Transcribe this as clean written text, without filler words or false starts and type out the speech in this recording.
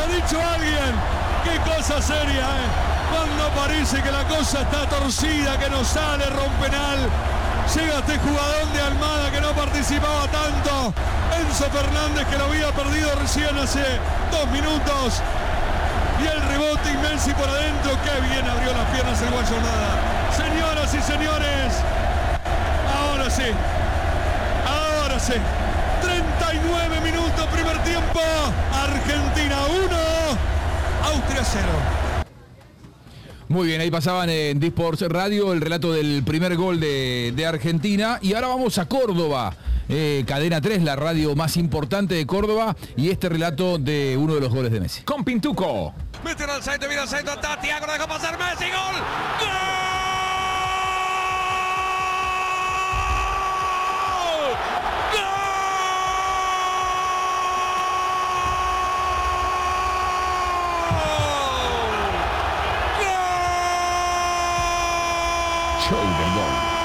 ha dicho alguien. Qué cosa seria, cuando parece que la cosa está torcida, que no sale, rompenal. Llega este jugador de Almada que no participaba tanto. Enzo Fernández, que lo había perdido recién hace 2 minutos. Y el rebote y Messi por adentro. Qué bien abrió las piernas el Guayo Almada. Señoras y señores, ahora sí. Ahora sí. 39 minutos, primer tiempo. Argentina 1, Austria 0. Muy bien, ahí pasaban en D-Sports Radio el relato del primer gol de Argentina. Y ahora vamos a Córdoba. Cadena 3, la radio más importante de Córdoba. Y este relato de uno de los goles de Messi. Con Pintuco. Meten al centro, mira al centro, está Thiago, lo dejó pasar Messi, gol. ¡Gol! Show de gol.